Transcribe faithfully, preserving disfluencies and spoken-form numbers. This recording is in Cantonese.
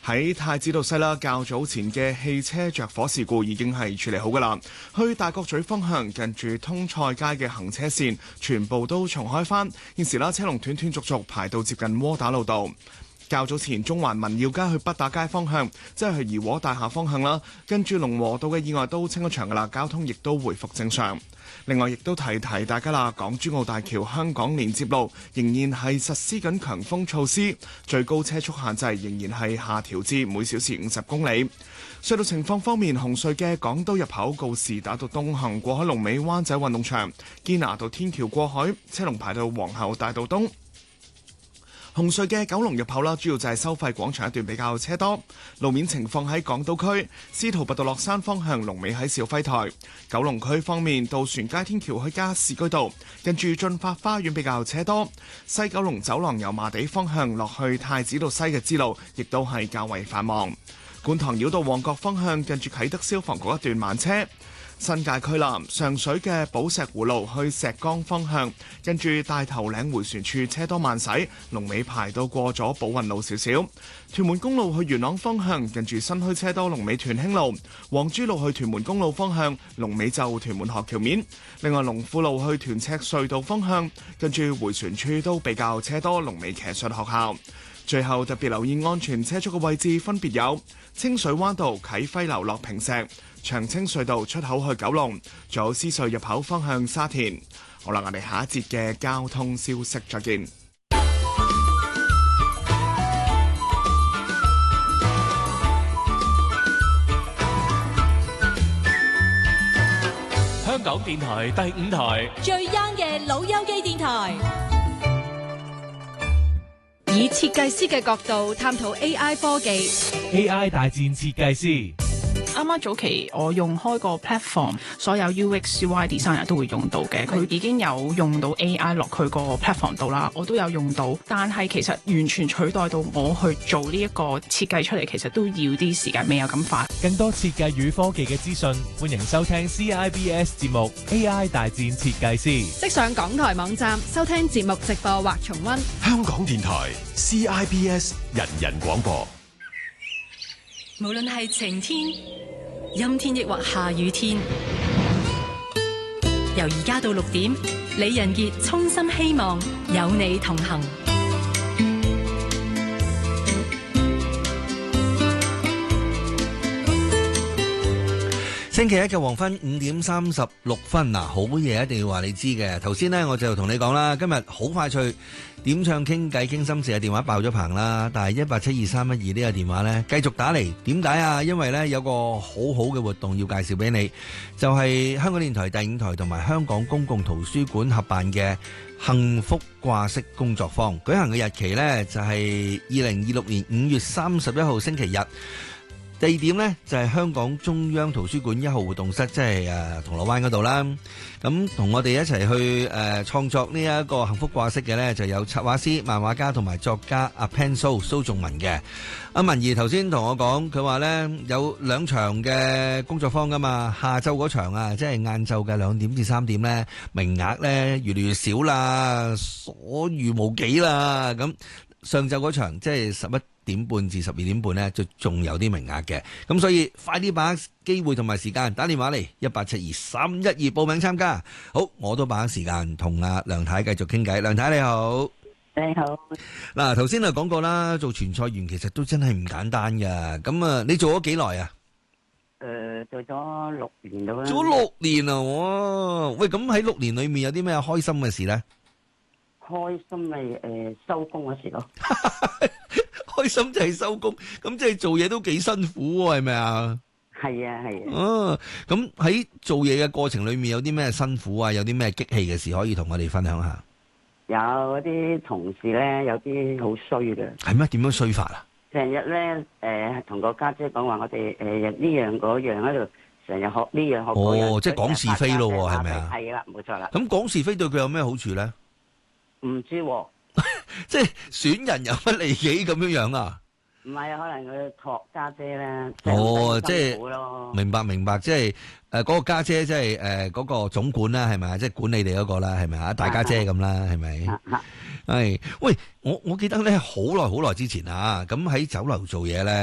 喺太子道西啦，較早前嘅汽車着火事故已經係處理好噶啦。去大角咀方向近住通菜街嘅行車線全部都重開返，現時啦車龍斷斷續續排到接近窩打老道。較早前中環民耀街去北打街方向，即係去怡和大廈方向啦，跟住龍和道嘅意外都清咗場噶啦，交通亦都回復正常。另外亦都提提大家啦，港珠澳大橋香港連接路仍然係實施緊強風措施，最高車速限制仍然係下調至每小時五十公里。隧道情況方面，紅隧嘅港島入口告士打道東行過海龍尾灣仔運動場，堅拿道天橋過海車龍排到皇后大道東。紅隧嘅九龍入口啦，主要就係收費廣場一段比較車多。路面情況喺港島區，司徒拔道落山方向龍尾喺肇輝台。九龍區方面，渡船街天橋去加士居道，近住駿發花園比較車多。西九龍走廊油麻地方向落去太子道西嘅支路，亦都係較為繁忙。觀塘繞道旺角方向近住啟德消防局一段慢車。新界區南上水嘅寶石湖路去石崗方向，跟住大頭嶺迴旋處車多慢駛，龍尾排到過咗寶運路少少。屯門公路去元朗方向，近住新墟車多，龍尾屯興路。黃珠路去屯門公路方向，龍尾就屯門學橋面。另外龍富路去屯赤隧道方向，跟住迴旋處都比較車多，龍尾騎術學校。最後特別留意安全車速嘅位置分別有清水灣道啟輝樓落坪石、長青隧道出口去九龍，仲有獅隧入口方向沙田。好啦，我哋下一節嘅交通消息再見。 香港電台第五台最 young 嘅老友記電台，以設計師嘅角度探討 A I 科技。 A I 大戰設計師。 啱啱早期我用開個 platform， 所有 U X U I designer 都會用到嘅，佢已經有用到 A I 落佢個 platform 度啦，我都有用到，但係其實完全取代到我去做呢一個設計出嚟，其實都要啲時間，未有咁快。 更多設計與科技嘅資訊，歡迎收聽 C I B S 節目 A I 大戰設計師。 即上港台網站收聽節目直播或重溫。 香港電台 C I B S 人人廣播。 無論係晴天、陰天抑或下雨天，由而家到六點，李仁傑衷心希望有你同行。 星期一嘅黃昏五點三十六分嗱，好嘢一定要話你知嘅。頭先呢，我就同你講啦，今日好快脆點唱傾偈傾心事嘅電話爆咗棚啦，但係一八七二三一二呢個電話呢，繼續打嚟。點解啊？因為呢，有個好好嘅活動要介紹俾你，就係香港電台第五台同埋香港公共圖書館合辦嘅幸福掛飾工作坊。舉行嘅日期呢，就係二零二六年五月三十一號星期日。地點呢，就係香港中央圖書館一號活動室，即係誒銅鑼灣嗰度啦。咁同我哋一齊去誒創作呢一個幸福掛飾嘅呢，就有插畫師、漫畫家同埋作家阿 Pen So 蘇仲文嘅。阿文儀頭先同我講，佢話呢有兩場嘅工作坊噶嘛，下晝嗰場啊，即係晏晝嘅兩點至三點呢，名額呢越嚟越少啦，所餘無幾啦。咁上晝嗰場即係十一點半至十二點半呢，就仲有啲名額嘅，咁所以快啲把握機會同埋時間，打電話嚟一八七二三一二報名參加。好，我都把握時間同阿梁太繼續傾偈。梁太你好。 你好。 嗱，頭先啊講過啦，做傳菜員其實都真係唔簡單噶。咁啊，你做咗幾耐啊？ 誒、呃，做咗六年到啦。 做咗六年啊！哇，喂，咁喺六年裏面有啲咩開心嘅事咧？ 開心咪誒收工嗰時咯。 開心就係收工，咁即係做嘢都幾辛苦喎，係咪啊？ 係啊係啊。 哦，咁喺做嘢嘅過程裏面有啲咩辛苦啊？有啲咩激氣嘅事可以同我哋分享下？ 有嗰啲同事咧，有啲好衰嘅。 係咩？點樣衰法啊？ 成日咧誒，同個家姐講話，我哋誒呢樣嗰樣喺度，成日學呢樣學嗰樣。 哦，即係講是非咯，係咪啊？ 係啦，冇錯啦。 咁講是非對佢有咩好處咧？ 唔知喎。 即係損人又不利己咁樣樣啊？ 唔係啊，可能佢託家姐咧。 哦，即係明白明白，即係誒嗰個家姐，即係誒嗰個總管啦，係咪啊？即係管理哋嗰個啦，係咪啊？大家姐咁啦，係咪？係喂，我我記得咧，好耐好耐之前啊，咁喺酒樓做嘢咧。